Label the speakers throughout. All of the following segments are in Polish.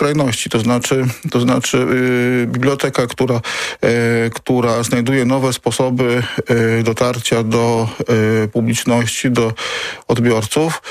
Speaker 1: skrajności, to znaczy biblioteka, która znajduje nowe sposoby dotarcia do publiczności, do odbiorców,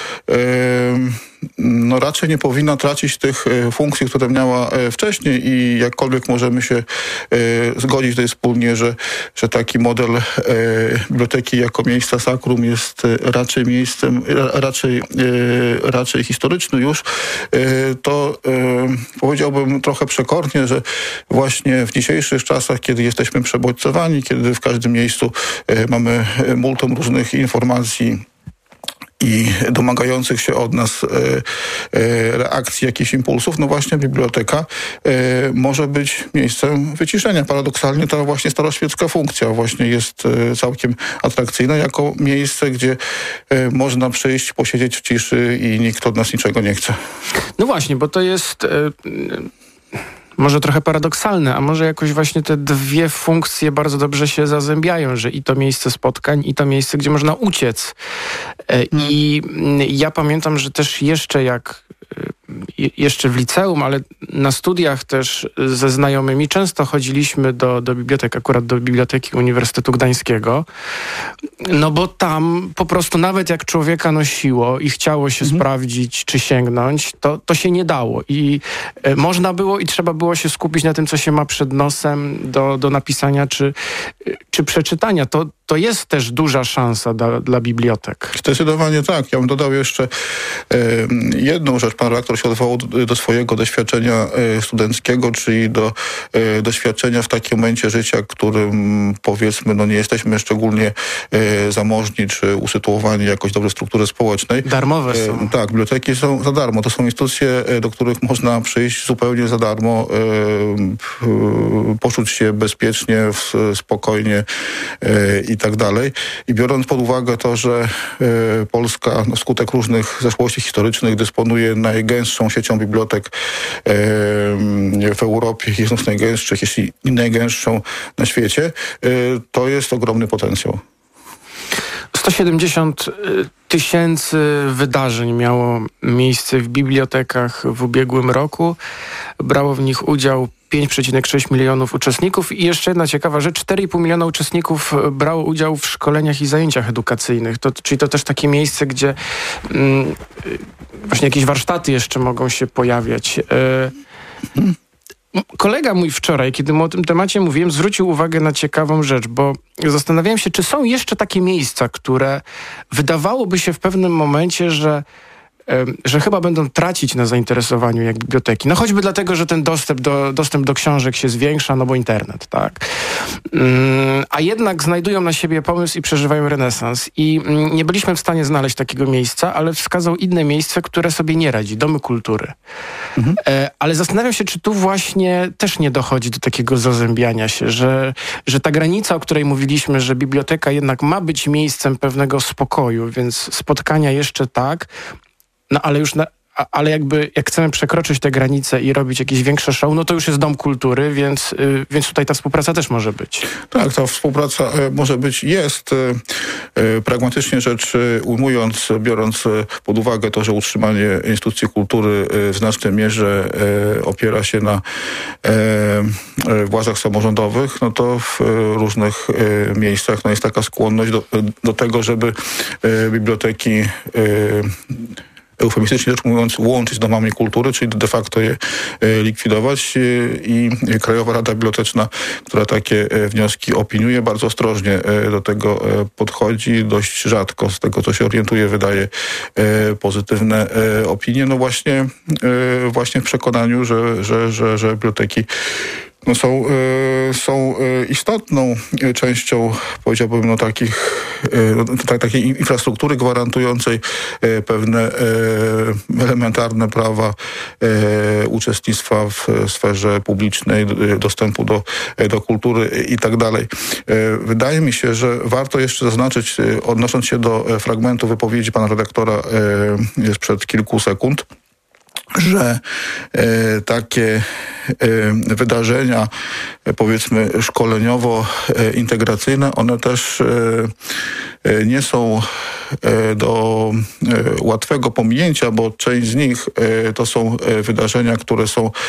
Speaker 1: no raczej nie powinna tracić tych funkcji, które miała wcześniej i jakkolwiek możemy się zgodzić tutaj wspólnie, że taki model biblioteki jako miejsca sakrum jest raczej miejscem, raczej historyczny już, to powiedziałbym trochę przekornie, że właśnie w dzisiejszych czasach, kiedy jesteśmy przebodźcowani, kiedy w każdym miejscu mamy multum różnych informacji i domagających się od nas reakcji, jakichś impulsów, no właśnie biblioteka może być miejscem wyciszenia. Paradoksalnie ta właśnie staroświecka funkcja właśnie jest całkiem atrakcyjna jako miejsce, gdzie można przyjść, posiedzieć w ciszy i nikt od nas niczego nie chce.
Speaker 2: No właśnie, bo to jest może trochę paradoksalne, a może jakoś właśnie te dwie funkcje bardzo dobrze się zazębiają, że i to miejsce spotkań, i to miejsce, gdzie można uciec. I ja pamiętam, że też jeszcze w liceum, ale na studiach też ze znajomymi często chodziliśmy do bibliotek, akurat do Biblioteki Uniwersytetu Gdańskiego, no bo tam po prostu nawet jak człowieka nosiło i chciało się sprawdzić czy sięgnąć, to się nie dało i można było i trzeba było się skupić na tym, co się ma przed nosem do napisania czy przeczytania. To jest też duża szansa dla bibliotek.
Speaker 1: Zdecydowanie tak. Ja bym dodał jeszcze jedną rzecz. Pan redaktor się odwołał do swojego doświadczenia studenckiego, czyli do doświadczenia w takim momencie życia, którym powiedzmy, no nie jesteśmy szczególnie zamożni, czy usytuowani jakoś dobrze w strukturze społecznej.
Speaker 2: Darmowe są.
Speaker 1: Tak, biblioteki są za darmo. To są instytucje, do których można przyjść zupełnie za darmo, poczuć się bezpiecznie, spokojnie i tak dalej. I biorąc pod uwagę to, że Polska wskutek różnych zaszłości historycznych dysponuje najgęstszą siecią bibliotek w Europie, jedną z najgęstszych, jeśli nie najgęstszą na świecie, to jest ogromny potencjał.
Speaker 2: 170 000 wydarzeń miało miejsce w bibliotekach w ubiegłym roku. Brało w nich udział 5,6 milionów uczestników i jeszcze jedna ciekawa rzecz, 4,5 miliona uczestników brało udział w szkoleniach i zajęciach edukacyjnych. Czyli to też takie miejsce, gdzie właśnie jakieś warsztaty jeszcze mogą się pojawiać. Kolega mój wczoraj, kiedy mu o tym temacie mówiłem, zwrócił uwagę na ciekawą rzecz, bo zastanawiałem się, czy są jeszcze takie miejsca, które wydawałoby się w pewnym momencie, że chyba będą tracić na zainteresowaniu jak biblioteki. No choćby dlatego, że ten dostęp do książek się zwiększa, no bo internet, tak. A jednak znajdują na siebie pomysł i przeżywają renesans. I nie byliśmy w stanie znaleźć takiego miejsca, ale wskazał inne miejsce, które sobie nie radzi. Domy kultury. Ale zastanawiam się, czy tu właśnie też nie dochodzi do takiego zazębiania się, że ta granica, o której mówiliśmy, że biblioteka jednak ma być miejscem pewnego spokoju, więc spotkania jeszcze tak, no ale już ale jakby jak chcemy przekroczyć te granice i robić jakieś większe show, no to już jest dom kultury, więc tutaj ta współpraca też może być.
Speaker 1: Tak, ta współpraca może być, jest. Pragmatycznie rzecz ujmując, biorąc pod uwagę to, że utrzymanie instytucji kultury w znacznej mierze opiera się na władzach samorządowych, no to w różnych miejscach no jest taka skłonność do tego, żeby biblioteki eufemistycznie rzecz mówiąc, łączyć z domami kultury, czyli de facto je likwidować i Krajowa Rada Biblioteczna, która takie wnioski opiniuje, bardzo ostrożnie do tego podchodzi, dość rzadko z tego, co się orientuje, wydaje pozytywne opinie, no właśnie w przekonaniu, że biblioteki no są istotną częścią, powiedziałbym, no takiej infrastruktury gwarantującej pewne elementarne prawa uczestnictwa w sferze publicznej, dostępu do kultury i tak dalej. Wydaje mi się, że warto jeszcze zaznaczyć, odnosząc się do fragmentu wypowiedzi pana redaktora sprzed kilku sekund, że takie wydarzenia, powiedzmy szkoleniowo-integracyjne, one też nie są do łatwego pominięcia, bo część z nich to są wydarzenia, które są